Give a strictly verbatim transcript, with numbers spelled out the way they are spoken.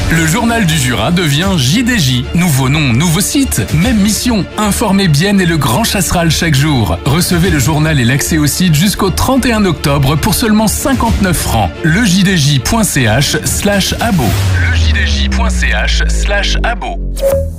Le journal du Jura devient J D J. Nouveau nom, nouveau site, même mission. Informez bien et le grand chasseral chaque jour. Recevez le journal et l'accès au site jusqu'au trente et un octobre pour seulement cinquante-neuf francs. Le j d j point c h slash abo. Le j d j point c h slash abo.